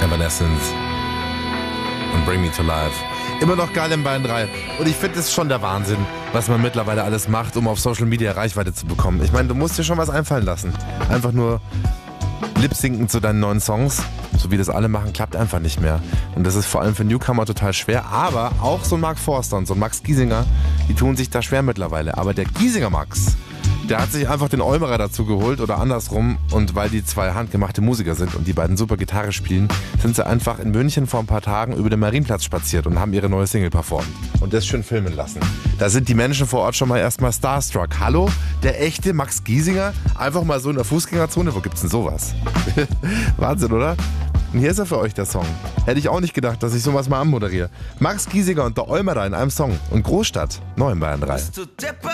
Evanescence und Bring Me to Life. Immer noch geil in Bayern 3. Und ich finde, es ist schon der Wahnsinn, was man mittlerweile alles macht, um auf Social Media Reichweite zu bekommen. Ich meine, du musst dir schon was einfallen lassen. Einfach nur lip-sinken zu deinen neuen Songs, so wie das alle machen, klappt einfach nicht mehr. Und das ist vor allem für Newcomer total schwer. Aber auch so ein Mark Forster und so ein Max Giesinger, die tun sich da schwer mittlerweile. Aber der Giesinger Max, der hat sich einfach den Olmerer dazu geholt oder andersrum, und weil die zwei handgemachte Musiker sind und die beiden super Gitarre spielen, sind sie einfach in München vor ein paar Tagen über den Marienplatz spaziert und haben ihre neue Single performt und das schön filmen lassen. Da sind die Menschen vor Ort schon mal erstmal starstruck. Hallo, der echte Max Giesinger? Einfach mal so in der Fußgängerzone, wo gibt's denn sowas? Wahnsinn, oder? Und hier ist er für euch, der Song. Hätte ich auch nicht gedacht, dass ich sowas mal anmoderiere. Max Giesinger und der Olmerer in einem Song und Großstadt, neu in Bayern 3.